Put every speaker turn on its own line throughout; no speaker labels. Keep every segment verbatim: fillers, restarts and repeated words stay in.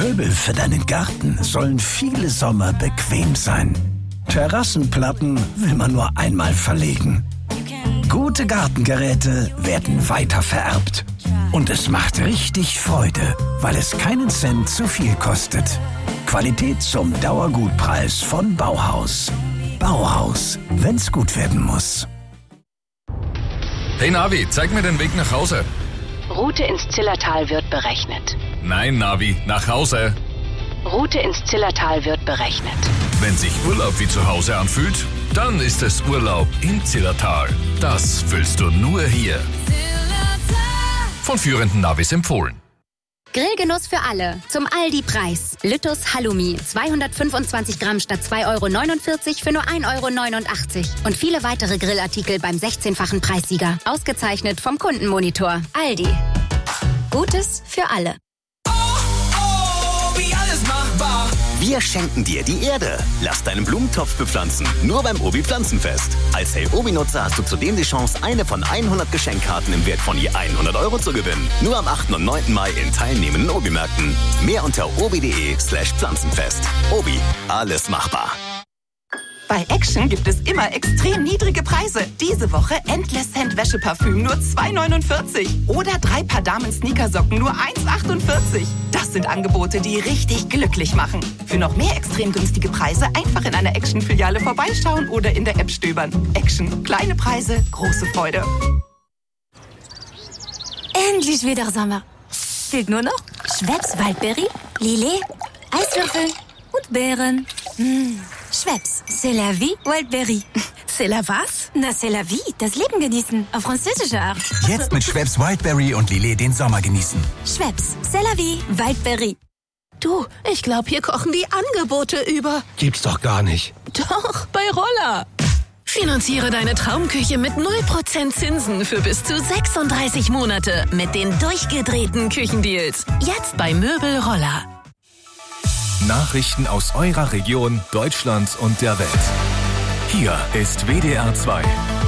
Möbel für deinen Garten sollen viele Sommer bequem sein. Terrassenplatten will man nur einmal verlegen. Gute Gartengeräte werden weitervererbt. Und es macht richtig Freude, weil es keinen Cent zu viel kostet. Qualität zum Dauergutpreis von Bauhaus. Bauhaus, wenn's gut werden muss.
Hey Navi, zeig mir den Weg nach Hause.
Route ins Zillertal wird berechnet.
Nein, Navi, nach Hause.
Route ins Zillertal wird berechnet.
Wenn sich Urlaub wie zu Hause anfühlt, dann ist es Urlaub im Zillertal. Das fühlst du nur hier. Von führenden Navis empfohlen.
Grillgenuss für alle. Zum Aldi-Preis. Lüttus Halloumi. zweihundertfünfundzwanzig Gramm statt zwei Euro neunundvierzig für nur ein Euro neunundachtzig. Und viele weitere Grillartikel beim sechzehnfachen Preissieger. Ausgezeichnet vom Kundenmonitor. Aldi. Gutes für alle.
Oh, oh, wie alles machbar.
Wir schenken dir die Erde. Lass deinen Blumentopf bepflanzen. Nur beim Obi Pflanzenfest. Als Hey Obi-Nutzer hast du zudem die Chance, eine von hundert Geschenkkarten im Wert von je hundert Euro zu gewinnen. Nur am achten und neunten Mai in teilnehmenden Obi-Märkten. Mehr unter obi.de slash Pflanzenfest. Obi, alles machbar.
Bei Action gibt es immer extrem niedrige Preise. Diese Woche Endless Scent Wäscheparfüm nur zwei neunundvierzig. Oder drei Paar Damen-Sneakersocken nur eins achtundvierzig. Das sind Angebote, die richtig glücklich machen. Für noch mehr extrem günstige Preise einfach in einer Action-Filiale vorbeischauen oder in der App stöbern. Action. Kleine Preise, große Freude.
Endlich wieder Sommer. Fehlt nur noch Schweppes Waldbeere, Lillet, Eiswürfel und Beeren. Mmh. Schweppes, c'est la vie, Wildberry.
C'est la was?
Na, c'est la vie, das Leben genießen, auf französische Art.
Jetzt mit Schweppes Wildberry und Lillet den Sommer genießen.
Schweppes, c'est la vie, Wildberry.
Du, ich glaube, hier kochen die Angebote über.
Gibt's doch gar nicht.
Doch, bei Roller. Finanziere deine Traumküche mit null Prozent Zinsen für bis zu sechsunddreißig Monate mit den durchgedrehten Küchendeals. Jetzt bei Möbel Roller.
Nachrichten aus eurer Region, Deutschland und der Welt. Hier ist W D R zwei.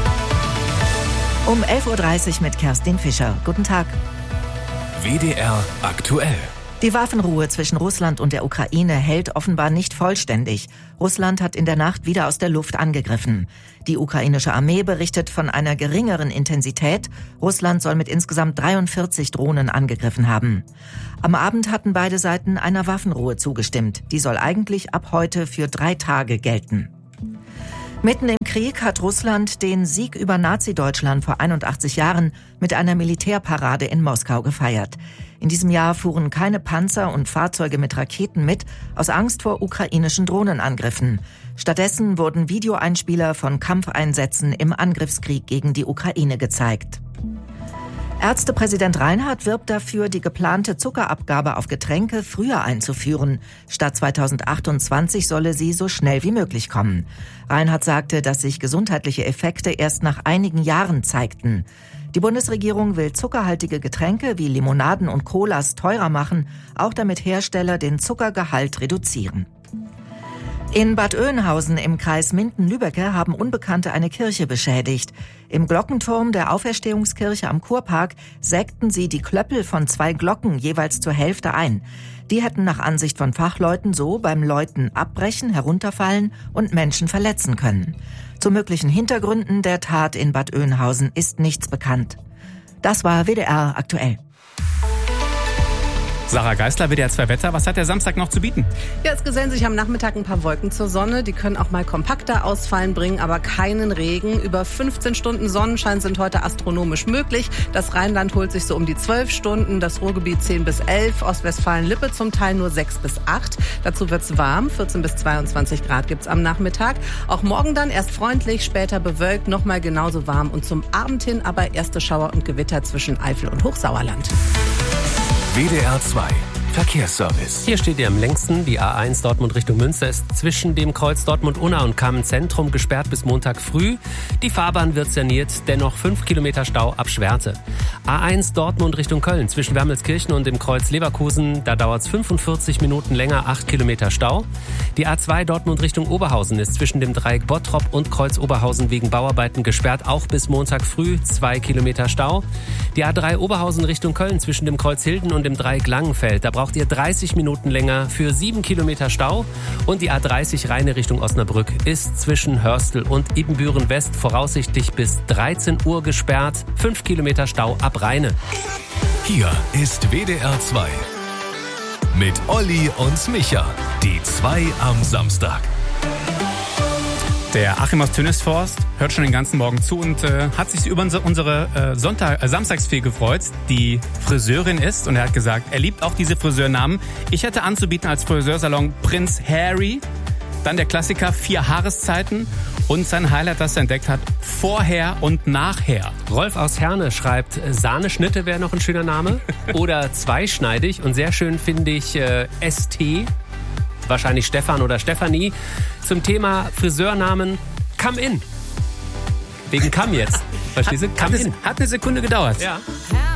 Um elf Uhr dreißig mit Kerstin Fischer. Guten Tag.
W D R aktuell.
Die Waffenruhe zwischen Russland und der Ukraine hält offenbar nicht vollständig. Russland hat in der Nacht wieder aus der Luft angegriffen. Die ukrainische Armee berichtet von einer geringeren Intensität. Russland soll mit insgesamt dreiundvierzig Drohnen angegriffen haben. Am Abend hatten beide Seiten einer Waffenruhe zugestimmt. Die soll eigentlich ab heute für drei Tage gelten. Mitten im Krieg hat Russland den Sieg über Nazi-Deutschland vor einundachtzig Jahren mit einer Militärparade in Moskau gefeiert. In diesem Jahr fuhren keine Panzer und Fahrzeuge mit Raketen mit, aus Angst vor ukrainischen Drohnenangriffen. Stattdessen wurden Videoeinspieler von Kampfeinsätzen im Angriffskrieg gegen die Ukraine gezeigt. Ärztepräsident Reinhardt wirbt dafür, die geplante Zuckerabgabe auf Getränke früher einzuführen. Statt zweitausendachtundzwanzig solle sie so schnell wie möglich kommen. Reinhardt sagte, dass sich gesundheitliche Effekte erst nach einigen Jahren zeigten. Die Bundesregierung will zuckerhaltige Getränke wie Limonaden und Colas teurer machen, auch damit Hersteller den Zuckergehalt reduzieren. In Bad Oeynhausen im Kreis Minden-Lübbecke haben Unbekannte eine Kirche beschädigt. Im Glockenturm der Auferstehungskirche am Kurpark sägten sie die Klöppel von zwei Glocken jeweils zur Hälfte ein. Die hätten nach Ansicht von Fachleuten so beim Läuten abbrechen, herunterfallen und Menschen verletzen können. Zu möglichen Hintergründen der Tat in Bad Oeynhausen ist nichts bekannt. Das war W D R aktuell.
Sarah Geisler, W D R zwei Wetter. Was hat der Samstag noch zu bieten?
Ja, es gesellen sich am Nachmittag ein paar Wolken zur Sonne. Die können auch mal kompakter ausfallen, bringen aber keinen Regen. Über fünfzehn Stunden Sonnenschein sind heute astronomisch möglich. Das Rheinland holt sich so um die zwölf Stunden, das Ruhrgebiet zehn bis elf, Ostwestfalen-Lippe zum Teil nur sechs bis acht. Dazu wird's warm, vierzehn bis zweiundzwanzig Grad gibt's am Nachmittag. Auch morgen dann erst freundlich, später bewölkt, nochmal genauso warm und zum Abend hin aber erste Schauer und Gewitter zwischen Eifel und Hochsauerland.
W D R zwei Verkehrsservice.
Hier steht ihr am längsten. Die A eins Dortmund Richtung Münster ist zwischen dem Kreuz Dortmund-Unna und Kamen-Zentrum gesperrt bis Montag früh. Die Fahrbahn wird saniert, dennoch fünf Kilometer Stau ab Schwerte. A eins Dortmund Richtung Köln zwischen Wermelskirchen und dem Kreuz Leverkusen. Da dauert es fünfundvierzig Minuten länger, acht Kilometer Stau. Die A zwei Dortmund Richtung Oberhausen ist zwischen dem Dreieck Bottrop und Kreuz Oberhausen wegen Bauarbeiten gesperrt, auch bis Montag früh, zwei Kilometer Stau. Die A drei Oberhausen Richtung Köln zwischen dem Kreuz Hilden und dem Dreieck Langenfeld. Da braucht braucht ihr dreißig Minuten länger für sieben Kilometer Stau. Und die A dreißig Rheine Richtung Osnabrück ist zwischen Hörstel und Ibbenbüren West voraussichtlich bis dreizehn Uhr gesperrt. fünf Kilometer Stau ab Rheine.
Hier ist W D R zwei. Mit Olli und Micha. Die zwei am Samstag.
Der Achim aus Tönnesforst hört schon den ganzen Morgen zu und äh, hat sich über unsere, unsere äh, Sonntag, äh, Samstagsfee gefreut, die Friseurin ist. Und er hat gesagt, er liebt auch diese Friseurnamen. Ich hätte anzubieten als Friseursalon Prinz Harry, dann der Klassiker Vier Haareszeiten und sein Highlight, das er entdeckt hat, Vorher und Nachher.
Rolf aus Herne schreibt, Sahneschnitte wäre noch ein schöner Name. Oder zweischneidig. Und sehr schön finde ich äh, S T, wahrscheinlich Stefan oder Stefanie, zum Thema Friseurnamen Come In. Wegen Come jetzt. Verstehst du? Come
hat,
In.
Hat eine Sekunde gedauert.
Ja.